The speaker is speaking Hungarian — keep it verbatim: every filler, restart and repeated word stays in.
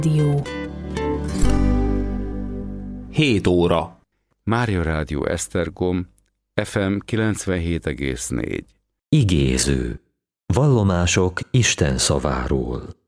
Dió. hét óra. Mária Rádió Esztergom, ef em kilencvenhét egész négy. Igéző. Vallomások Isten szaváról.